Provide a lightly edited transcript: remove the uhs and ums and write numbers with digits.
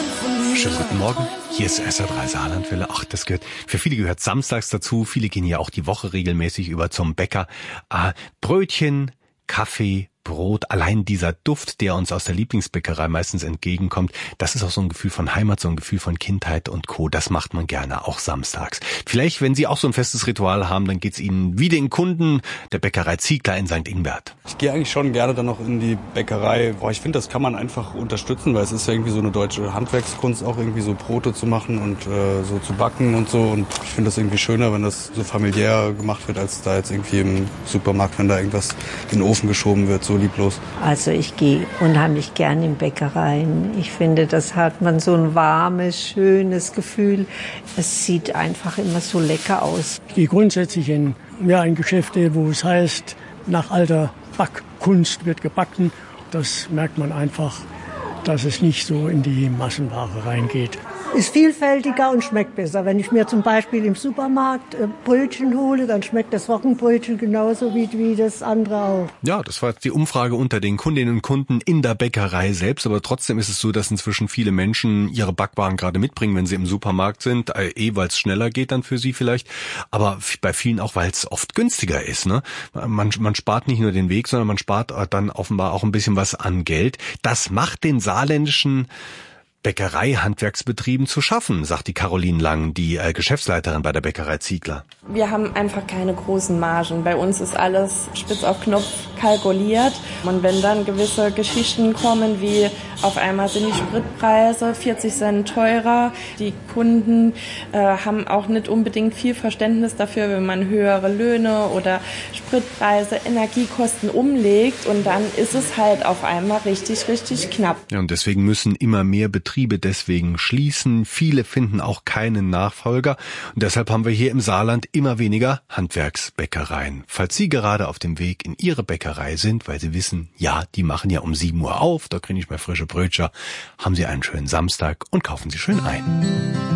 Schönen guten Morgen. Hier ist SR3 Saarlandwelle. Ach, für viele gehört samstags dazu. Viele gehen ja auch die Woche regelmäßig über zum Bäcker. Brötchen, Kaffee, Brot, allein dieser Duft, der uns aus der Lieblingsbäckerei meistens entgegenkommt, das ist auch so ein Gefühl von Heimat, so ein Gefühl von Kindheit und Co. Das macht man gerne, auch samstags. Vielleicht, wenn Sie auch so ein festes Ritual haben, dann geht's Ihnen wie den Kunden der Bäckerei Ziegler in St. Ingbert. Ich gehe eigentlich schon gerne dann noch in die Bäckerei. Ich finde, das kann man einfach unterstützen, weil es ist ja irgendwie so eine deutsche Handwerkskunst, auch irgendwie so Brote zu machen und so zu backen und so. Und ich finde das irgendwie schöner, wenn das so familiär gemacht wird, als da jetzt irgendwie im Supermarkt, wenn da irgendwas in den Ofen geschoben wird, so lieblos. Also ich gehe unheimlich gern in Bäckereien. Ich finde, das hat man so ein warmes, schönes Gefühl. Es sieht einfach immer so lecker aus. Ich gehe grundsätzlich in Geschäfte, wo es heißt, nach alter Backkunst wird gebacken. Das merkt man einfach, dass es nicht so in die Massenware reingeht. Ist vielfältiger und schmeckt besser. Wenn ich mir zum Beispiel im Supermarkt Brötchen hole, dann schmeckt das Roggenbrötchen genauso wie das andere auch. Ja, das war jetzt die Umfrage unter den Kundinnen und Kunden in der Bäckerei selbst. Aber trotzdem ist es so, dass inzwischen viele Menschen ihre Backwaren gerade mitbringen, wenn sie im Supermarkt sind. Weil es schneller geht dann für sie vielleicht. Aber bei vielen auch, weil es oft günstiger ist. Ne? Man spart nicht nur den Weg, sondern man spart dann offenbar auch ein bisschen was an Geld. Das macht den saarländischen Bäckerei-Handwerksbetrieben zu schaffen, sagt die Caroline Lang, die Geschäftsleiterin bei der Bäckerei Ziegler. Wir haben einfach keine großen Margen. Bei uns ist alles spitz auf Knopf kalkuliert. Und wenn dann gewisse Geschichten kommen, wie auf einmal sind die Spritpreise 40 Cent teurer, die Kunden haben auch nicht unbedingt viel Verständnis dafür, wenn man höhere Löhne oder Spritpreise, Energiekosten umlegt. Und dann ist es halt auf einmal richtig, richtig knapp. Ja, und deswegen müssen immer mehr Betriebe deswegen schließen. Viele finden auch keinen Nachfolger. Und deshalb haben wir hier im Saarland immer weniger Handwerksbäckereien. Falls Sie gerade auf dem Weg in Ihre Bäckerei sind, weil Sie wissen, ja, die machen ja um 7 Uhr auf, da kriege ich mal frische Brötchen, haben Sie einen schönen Samstag und kaufen Sie schön ein.